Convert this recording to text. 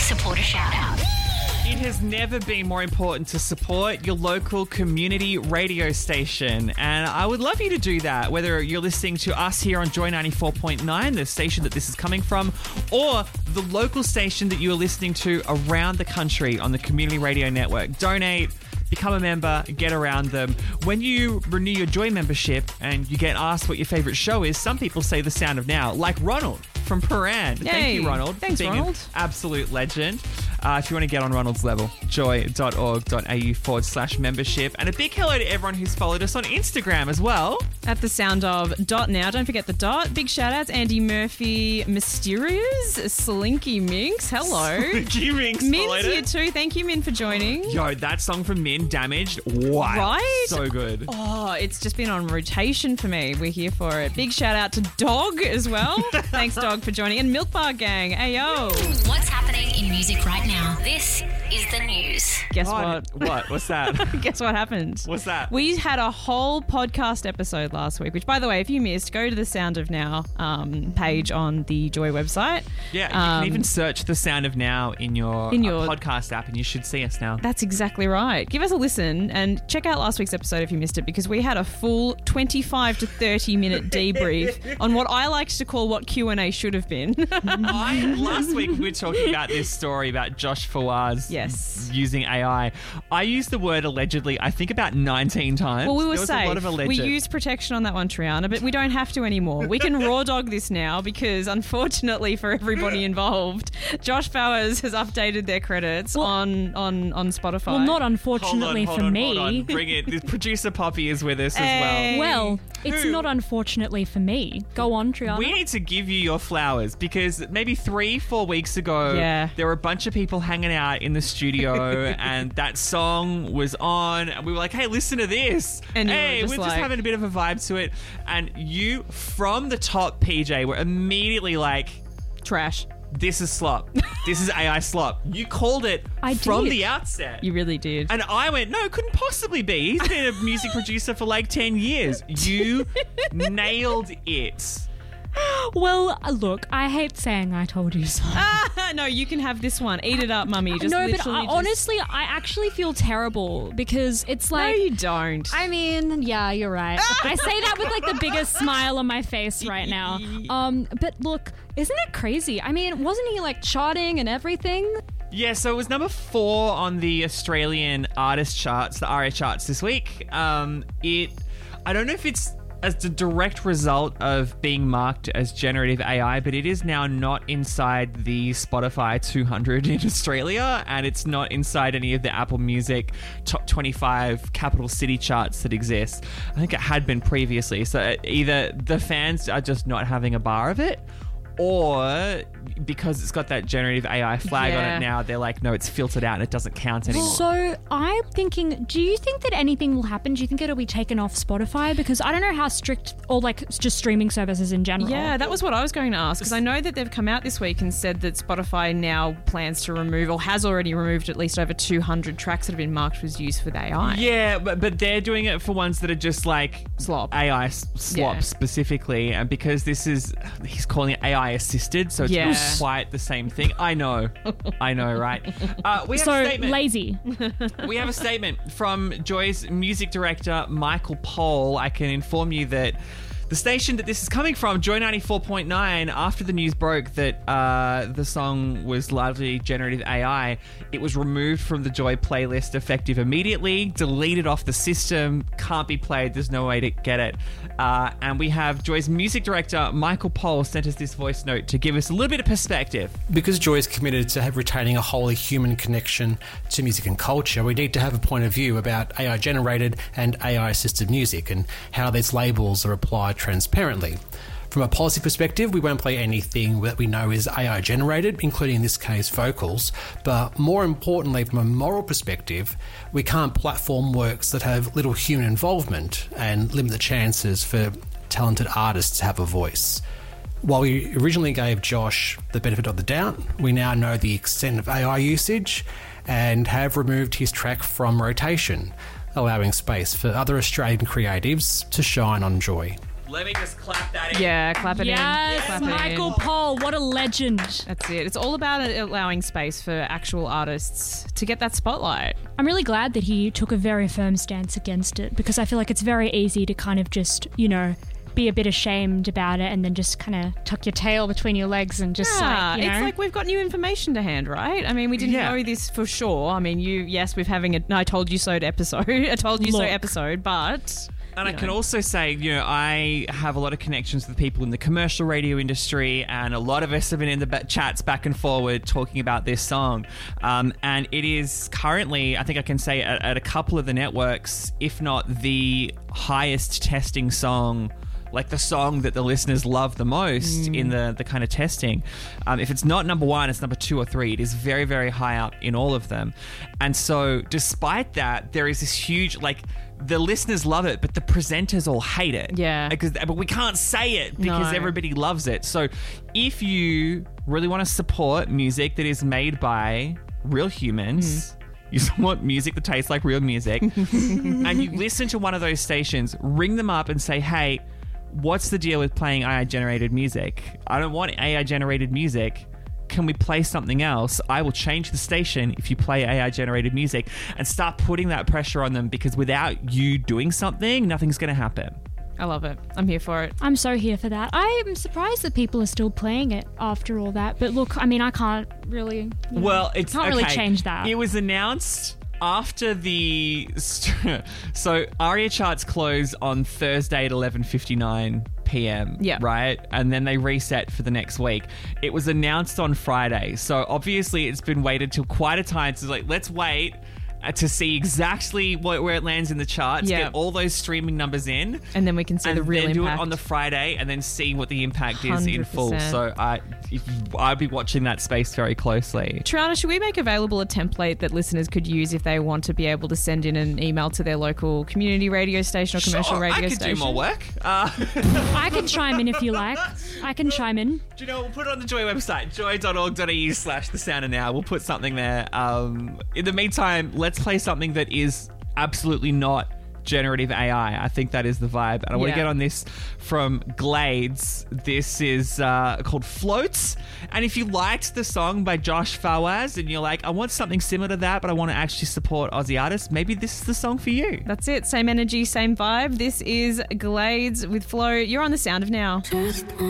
Support a shout out. It has never been more important to support your local community radio station. And I would love you to do that, whether you're listening to us here on Joy 94.9, the station that this is coming from, or the local station that you are listening to around the country on the Community Radio Network. Donate, become a member, get around them. When you renew your Joy membership and you get asked what your favourite show is, some people say The Sound of Now, like Ronald from Paran. Yay. Thank you, Ronald. Thanks, being Ronald. An absolute legend. If you want to get on Ronald's level, joy.org.au/membership. And a big hello to everyone who's followed us on Instagram as well. At the sound of .now. Don't forget the dot. Big shout outs. Andy Murphy, Mysterious, Slinky Minx. Hello. Slinky Minx Min's followed here it. too. Thank you, Min, for joining. Yo, that song from Min, Damaged. Wow. Right? So good. Oh, it's just been on rotation for me. We're here for it. Big shout out to Dog as well. Thanks, Dog, for joining. And Milk Bar Gang. Ayo. What's happening in music right now? This is the news. Guess God, what? What? What's that? Guess what happened? What's that? We had a whole podcast episode last week, which, by the way, if you missed, go to the Sound of Now page on the Joy website. Yeah, you can even search The Sound of Now in your podcast app and you should see us now. That's exactly right. Give us a listen and check out last week's episode if you missed it, because we had a full 25 to 30 minute debrief on what I like to call what Q&A should have been. Last week we were talking about this story about Josh Fawaz using AI. I used the word allegedly, I think, about 19 times. Well, we were there was safe. a lot of alleged. We used protection on that one, Triana, but we don't have to anymore. We can raw dog this now because, unfortunately for everybody involved, Josh Fawaz has updated their credits on Spotify. Well, not unfortunately hold for on, me. Hold on. Bring it. The producer Poppy is with us Hey. as well. Well, it's not unfortunately for me. Go on, Triana. We need to give you your flowers because maybe 3-4 weeks ago, there were a bunch of people hanging out in the studio and that song was on and we were like, hey, listen to this. And hey, we're just having a bit of a vibe to it. And you, from the top, PJ, were immediately like... Trash. This is slop. This is AI slop. You called it from the outset. You really did. And I went, no, it couldn't possibly be. He's been a music producer for like 10 years. You nailed it. Well, look, I hate saying I told you so. No, you can have this one. Eat it up, mummy. Just no, but honestly, I actually feel terrible because it's like... No, you don't. I mean, yeah, you're right. I say that with like the biggest smile on my face right now. But look, isn't it crazy? I mean, wasn't he like charting and everything? Yeah, so it was number 4 on the Australian artist charts, the ARIA charts this week. I don't know if it's as the direct result of being marked as generative AI, but it is now not inside the Spotify 200 in Australia, and it's not inside any of the Apple Music top 25 capital city charts that exist. I think it had been previously. So either the fans are just not having a bar of it, or because it's got that generative AI flag on it now, they're like, no, it's filtered out and it doesn't count anymore. So I'm thinking, do you think that anything will happen? Do you think it'll be taken off Spotify? Because I don't know how strict, or like just streaming services in general. Yeah, that was what I was going to ask, because I know that they've come out this week and said that Spotify now plans to remove, or has already removed, at least over 200 tracks that have been marked as used for the AI. Yeah, but they're doing it for ones that are just like slop. AI slop specifically, and because this is, he's calling it AI assisted, so it's not quite the same thing. I know, right? We have a statement. Lazy. We have a statement from Joy's music director, Michael Pohl. I can inform you that the station that this is coming from, Joy 94.9, after the news broke that the song was largely generative AI, it was removed from the Joy playlist effective immediately, deleted off the system, can't be played, there's no way to get it. And we have Joy's music director, Michael Pohl, sent us this voice note to give us a little bit of perspective. Because Joy is committed to retaining a wholly human connection to music and culture, we need to have a point of view about AI-generated and AI-assisted music and how these labels are applied transparently. From a policy perspective, we won't play anything that we know is AI generated, including in this case vocals, but more importantly, from a moral perspective, we can't platform works that have little human involvement and limit the chances for talented artists to have a voice. While we originally gave Josh the benefit of the doubt, we now know the extent of AI usage and have removed his track from rotation, allowing space for other Australian creatives to shine on Joy. Let me just clap that in. Yeah, clap it in. Yes, Clap it Michael in. Pohl, what a legend. That's it. It's all about allowing space for actual artists to get that spotlight. I'm really glad that he took a very firm stance against it, because I feel like it's very easy to kind of just, be a bit ashamed about it and then just kind of tuck your tail between your legs and just It's like we've got new information to hand, right? I mean, we didn't know this for sure. I mean, we're having a I told you so episode. I told you so episode, but... And I can also say, I have a lot of connections with people in the commercial radio industry, and a lot of us have been in the chats back and forward talking about this song. And it is currently, I think I can say, at a couple of the networks, if not the highest testing song, like the song that the listeners love the most in the kind of testing. If it's not number 1, it's number 2 or 3. It is very, very high up in all of them. And so despite that, there is this huge, the listeners love it, but the presenters all hate it. Yeah. But we can't say it because everybody loves it. So if you really want to support music that is made by real humans, you want music that tastes like real music, and you listen to one of those stations, ring them up and say, hey, what's the deal with playing AI-generated music? I don't want AI-generated music. Can we play something else? I will change the station if you play AI-generated music, and start putting that pressure on them, because without you doing something, nothing's going to happen. I love it. I'm here for it. I'm so here for that. I'm surprised that people are still playing it after all that. But look, I mean, I can't really... It's can't really change that. It was announced after the... So ARIA charts close on Thursday at 11:59 p.m. Yeah. Right? And then they reset for the next week. It was announced on Friday. So obviously it's been waited till quite a time. So let's wait to see exactly where it lands in the charts, get all those streaming numbers in, and then we can see the real impact. And then do it impact on the Friday, and then see what the impact is in full. 100%. So I'd be watching that space very closely. Triana, should we make available a template that listeners could use if they want to be able to send in an email to their local community radio station or commercial radio station? I could do more work. I can chime in if you like. I can chime in. Do you know, we'll put it on the Joy website, joy.org.au/The Sound of Now. We'll put something there. In the meantime, let's play something that is absolutely not generative AI. I think that is the vibe. And I want to get on this from Glades. This is called Floats. And if you liked the song by Josh Fawaz and you're like, I want something similar to that, but I want to actually support Aussie artists, maybe this is the song for you. That's it. Same energy, same vibe. This is Glades with Flow. You're on The Sound of Now.